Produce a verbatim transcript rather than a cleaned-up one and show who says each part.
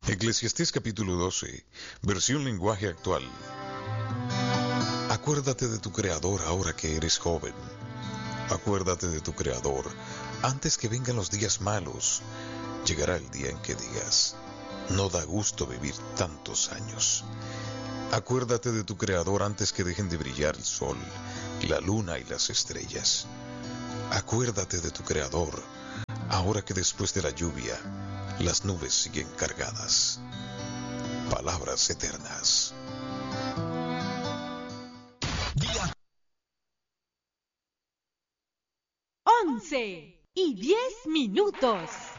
Speaker 1: Eclesiastés capítulo doce, versión lenguaje actual. Acuérdate de tu Creador ahora que eres joven. Acuérdate de tu Creador antes que vengan los días malos. Llegará el día en que digas, no da gusto vivir tantos años. Acuérdate de tu Creador antes que dejen de brillar el sol, la luna y las estrellas. Acuérdate de tu Creador ahora que después de la lluvia las nubes siguen cargadas. Palabras eternas.
Speaker 2: Día
Speaker 3: once y diez minutos.